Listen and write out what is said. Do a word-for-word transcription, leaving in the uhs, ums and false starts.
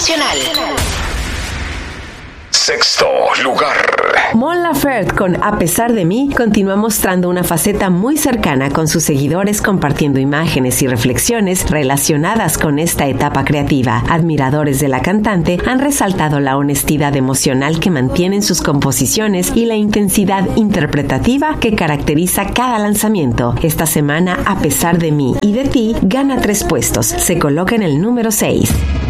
Nacional. Sexto lugar. Mon Laferte con A pesar de mí continúa mostrando una faceta muy cercana con sus seguidores, compartiendo imágenes y reflexiones relacionadas con esta etapa creativa. Admiradores de la cantante han resaltado la honestidad emocional que mantiene en sus composiciones y la intensidad interpretativa que caracteriza cada lanzamiento. Esta semana, A pesar de mí y de ti gana tres puestos. Se coloca en el número seis.